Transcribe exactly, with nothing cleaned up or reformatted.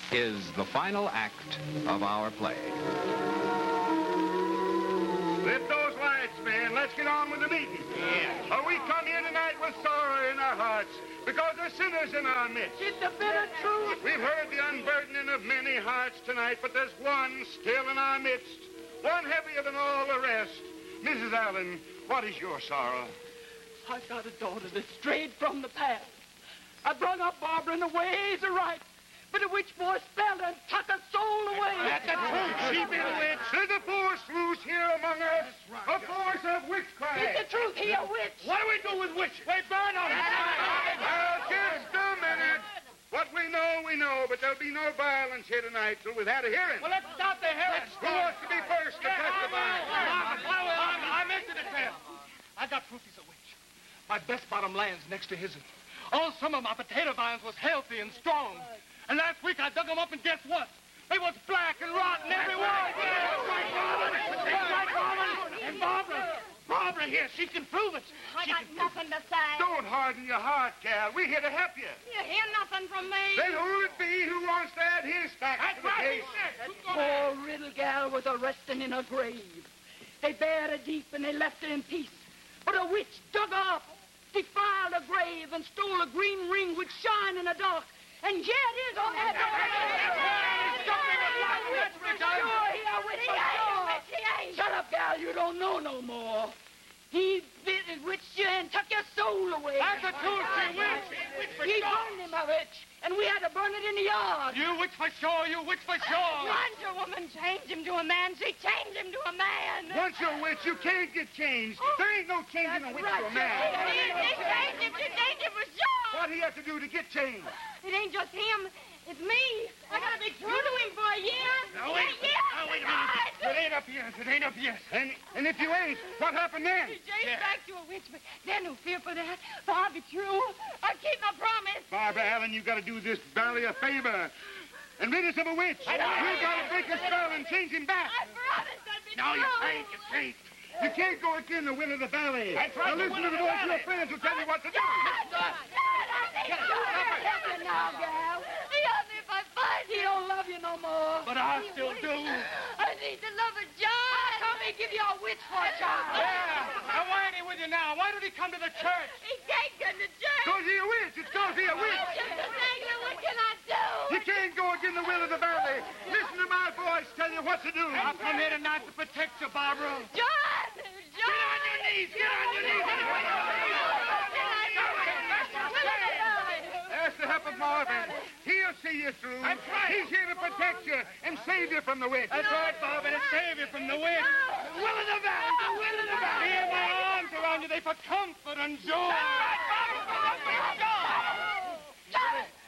is the final act of our play. Lift those lights, man. Let's get on with the meeting. Yeah. Oh, we come here tonight with sorrow in our hearts because there's sinners in our midst. It's the bitter truth. We've heard the unburdening of many hearts tonight, but there's one still in our midst, one heavier than all the rest. Missus Allen, what is your sorrow? I've got a daughter that strayed from the path. I brung up Barbara in the ways of right, but a witch boy spelled her and took her soul away. That's the truth. She be the witch. There's a force loose here among us. A force of witchcraft. It's the truth, he a witch. What do we do with witches? We burn them. Well, just a minute. What we know, we know, but there'll be no violence here tonight till we've had a hearing. Well, let's stop the hearing. Who wants to be first to testify? I'm into the tale. I got proof he's a witch. My best bottom land's next to his. All summer, my potato vines was healthy and strong. And last week, I dug them up, and guess what? They was black and rotten everywhere. And Barbara, Barbara here, she can prove it. I She got can- nothing to say. Don't harden your heart, gal. We're here to help you. You hear nothing from me. Then who'll it be who wants to add his facts to the case? Poor little gal was a resting in her grave. They buried her deep and they left her in peace. But a witch dug her up, defiled her grave, and stole a green ring which shine in the dark. And yet it is on that sure he a witch for sure. He ain't. Shut up, gal. You don't know no more. He bit and witched you and took your soul away. That's the truth, she witch. He burned him a witch, and we had to burn it in the yard. You witch for sure, you witch for sure. Once a woman changed him to a man, she changed him to a man. Once you're a witch, you can't get changed. There ain't no changing a witch right. to a She, man. she changed him, she changed him for sure. What he have to do to get changed? It ain't just him, it's me. I gotta be true to him for a year. Now, wait, Yeah, now, wait a minute. It ain't up yet. It ain't up yet. And and if you ain't, what happened then? He changed back to a witch, but there's no fear for that. For I'll be true. I keep my promise. Barbara Allen, you got to do this valley a favor and rid us of a witch. You got to break a spell and change him back. I promised I'd be No, true. you can't. You can't. You can't go against the will of the valley. That's right, Now the listen will to of the the voice of your valley. friends who tell you what to do. God, God, I need you. Help you now, gal. He helped me if I find He him. don't love you no more. But I still do. I need the love of John. Come and give you a witch for a child. Yeah. Now, why ain't he with you now? Why did he come to the church? He can't get to church. Cause he a witch. It's cause he a It's witch. just a thing. What can I do? You can't go against the will of the valley. Listen to my voice tell you what to do. I've come here tonight to protect you, Barbara. John! John! Get on your knees. Get on your knees. Ask the help of Marvin. He'll see you through. That's right. He's here to protect you and save you from the witch. That's right, Barbara, to save you from the wind. The will of the valley. The will of the valley. Here, my arms around you. They for comfort and joy. That's right, Barbara. For comfort and joy. John!